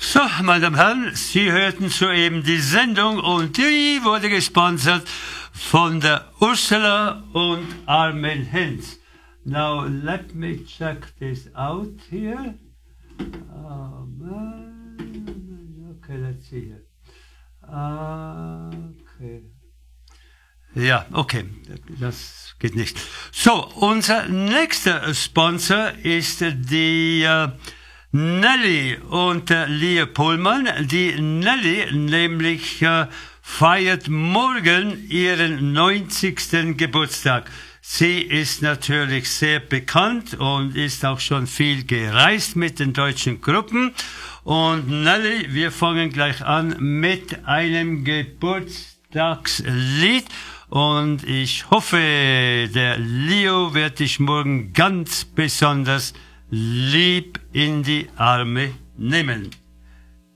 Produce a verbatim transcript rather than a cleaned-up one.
So, meine Damen und Herren, Sie hörten soeben die Sendung und die wurde gesponsert von der Ursula und Armin Hinz. Now, let me check this out here. Oh, man. Okay, let's see here. Okay. Ja, okay, das geht nicht. So, unser nächster Sponsor ist die äh, Nelly und äh, Lia Pohlmann. Die Nelly nämlich äh, feiert morgen ihren neunzigsten Geburtstag. Sie ist natürlich sehr bekannt und ist auch schon viel gereist mit den deutschen Gruppen. Und Nelly, wir fangen gleich an mit einem Geburtstagslied. Und ich hoffe, der Leo wird dich morgen ganz besonders lieb in die Arme nehmen.